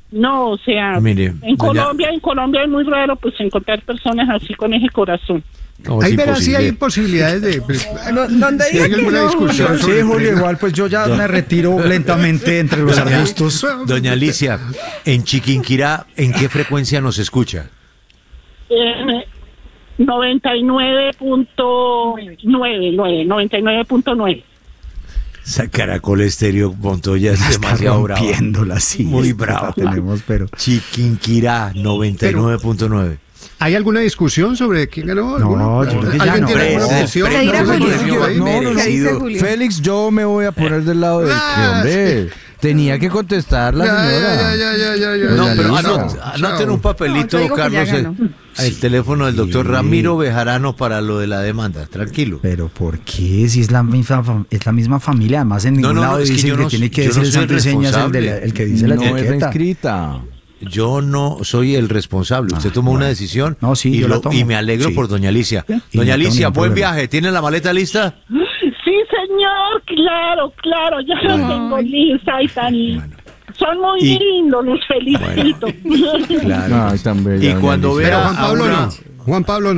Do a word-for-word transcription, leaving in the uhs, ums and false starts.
No, o sea, Mire, en doña- Colombia, en Colombia es muy raro pues encontrar personas así con ese corazón. No, es Ahí verás si imposible. hay posibilidades de... pues, No, donde si diga hay que alguna no, discusión Julio. sobre Sí, el Julio, tema. igual pues yo ya me retiro lentamente entre los Doña- arbustos. Doña Alicia, en Chiquinquirá, ¿en qué frecuencia nos escucha? En noventa y nueve punto nueve, noventa y nueve punto nueve. Esa Caracol Estéreo Montoya es Está demasiado brava. rompiéndola, sí. Muy esta bravo. la tenemos, pero... Chiquinquirá, noventa y nueve punto nueve. ¿Hay alguna discusión sobre quién ganó? No, ¿Alguna? yo creo que ya ¿Alguien no. tiene alguna Pre- objeción? pre- ¿Qué dirá ¿No se Julio? conoció ahí? No, no, no. ¿Qué dice Julio? Félix, yo me voy a poner del lado de que, Ah, hombre, tenía que contestar la Ya, señora. ya, ya, ya, ya, ya, No, ya, pero ya. anot- Chao. anoten un papelito, No, yo digo que ya Carlos, eh, ganó. el teléfono del doctor Sí. Ramiro Bejarano para lo de la demanda. Tranquilo. Pero ¿por qué? Si es la misma, fam- es la misma familia, además en No, ningún no, no, lado es que dice yo que no- tiene que yo decir no el soy santo y señas el, de la- responsable. el que dice la No es etiqueta. inscrita. Yo no soy el responsable. Usted Ah, tomó una bueno. decisión No, sí, y, yo la lo- tomo. y me alegro Sí. por doña Alicia. Y no Doña tengo Alicia, ningún buen problema. viaje. ¿Tiene la maleta lista? Sí, señor, claro, claro, ya lo Bueno. tengo lista y tan... Son muy Y- lindos, los felicito. Claro. Ay, tan bella, Y doña cuando Alicia. Pero vea Juan a Pablo una- no. Juan Pablo no.